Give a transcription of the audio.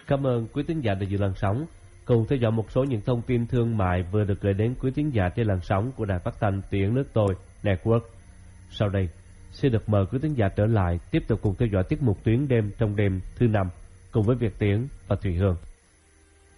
Cảm ơn quý thính giả đã giữ làn sóng. Cùng theo dõi một số những thông tin thương mại vừa được gửi đến quý thính giả trên làn sóng của Đài Phát thanh Tiếng nước tôi Network. Sau đây, xin được mời quý thính giả trở lại tiếp tục cùng theo dõi tiết mục Tuyến đêm trong đêm thứ 5 cùng với Việt Tiến và Thùy Hương.